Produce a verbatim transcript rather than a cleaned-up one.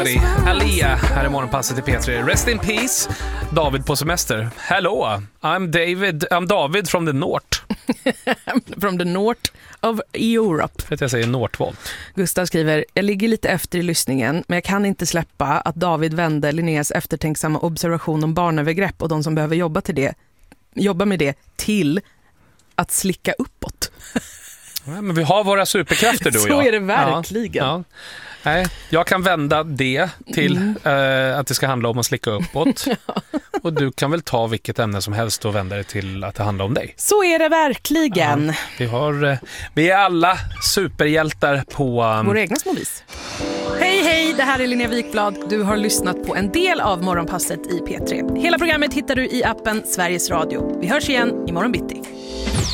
Alia, här är morgonpasset i P tre. Rest in peace, David på semester. Hello, I'm David, I'm David from the north. From the north of Europe. För att jag säger Northvolt. Gustav skriver, jag ligger lite efter i lyssningen, men jag kan inte släppa att David vände Linneas eftertänksamma observation om barnövergrepp och de som behöver jobba till det, jobba med det till att slicka uppåt. Ja, men vi har våra superkrafter, du och jag. Så är det verkligen. Ja, ja. Nej, jag kan vända det till mm. eh, att det ska handla om att slicka uppåt. Ja. Och du kan väl ta vilket ämne som helst och vända det till att det handlar om dig. Så är det verkligen. Ja, vi, har, eh, vi är alla superhjältar på... Um... våra egna små vis. Hej, hej! Det här är Linnea Wikblad. Du har lyssnat på en del av morgonpasset i P tre. Hela programmet hittar du i appen Sveriges Radio. Vi hörs igen imorgon bitti.